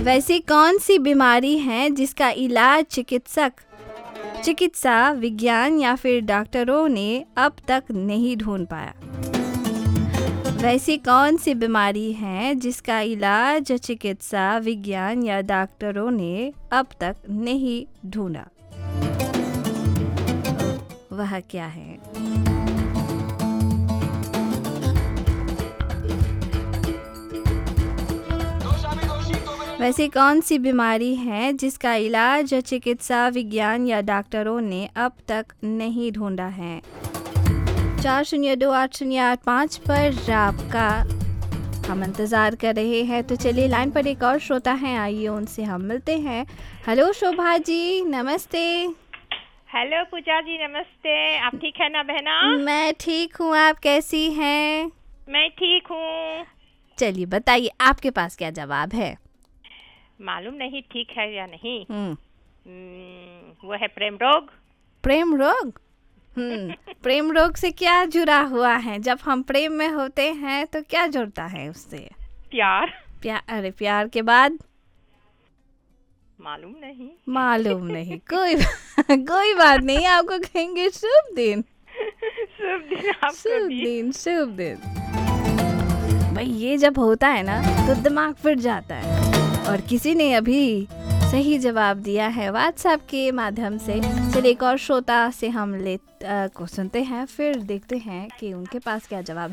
वैसी कौन सी बीमारी है जिसका इलाज चिकित्सा विज्ञान या फिर डॉक्टरों ने अब तक नहीं ढूंढ पाया? वैसी कौन सी बीमारी है जिसका इलाज चिकित्सा विज्ञान या डॉक्टरों ने अब तक नहीं ढूंढा? वह क्या है? वैसी कौन सी बीमारी है जिसका इलाज चिकित्सा विज्ञान या डॉक्टरों ने अब तक नहीं ढूंढा है? 402808 पर आपका हम इंतज़ार कर रहे हैं। तो चलिए, लाइन पर एक और श्रोता हैं, आइए उनसे हम मिलते हैं। हेलो शोभा जी, नमस्ते। हेलो पूजा जी, नमस्ते। आप ठीक है ना बहना? मैं ठीक हूँ, आप कैसी हैं? मैं ठीक हूँ। चलिए बताइए, आपके पास क्या जवाब है? मालूम नहीं ठीक है या नहीं। वो है प्रेम रोग। प्रेम रोग? प्रेम रोग से क्या जुड़ा हुआ है? जब हम प्रेम में होते हैं तो क्या जुड़ता है उससे? प्यार। अरे प्यार के बाद? मालूम नहीं। मालूम नहीं, कोई बात नहीं, आपको कहेंगे शुभ दिन। शुभ दिन आपको भी। शुभ दिन। भाई ये जब होता है ना तो दिमाग फिर जाता है। और किसी ने अभी सही जवाब दिया है व्हाट्सएप के माध्यम से। चलिए एक और श्रोता से हम को सुनते हैं, फिर देखते हैं कि उनके पास क्या जवाब।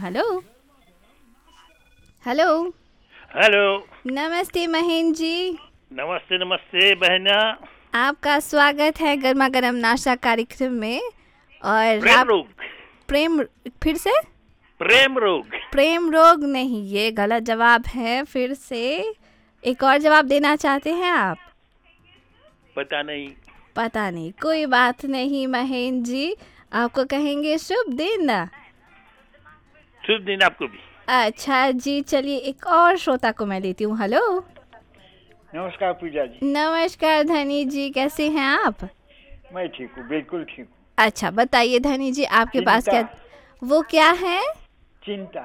हेलो। नमस्ते महेंद्र जी। नमस्ते बहना। आपका स्वागत है गर्मा गर्म नाश्ता कार्यक्रम में। और प्रेम फिर से? प्रेम रोग नहीं, ये गलत जवाब है। फिर से एक और जवाब देना चाहते हैं आप? पता नहीं, कोई बात नहीं महेंद्र जी, आपको कहेंगे शुभ दिन। शुभ दिन आपको भी। अच्छा जी, चलिए एक और श्रोता को मैं लेती हूँ। हेलो। नमस्कार पूजा जी। नमस्कार धनी जी, कैसे हैं आप? मैं ठीक हूँ, बिल्कुल ठीक हूँ। अच्छा बताइए धनी जी, आपके पास क्या? वो क्या है? चिंता।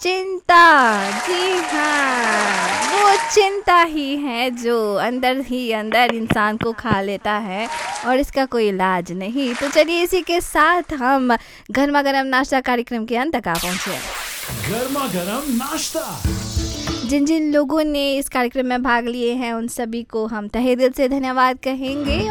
जी हाँ, वो चिंता ही है जो अंदर ही अंदर इंसान को खा लेता है और इसका कोई इलाज नहीं। तो चलिए इसी के साथ हम गर्मा गर्म नाश्ता कार्यक्रम के अंत तक आ पहुँचे। गर्मा गर्म नाश्ता। जिन लोगों ने इस कार्यक्रम में भाग लिए हैं उन सभी को हम तहे दिल से धन्यवाद कहेंगे।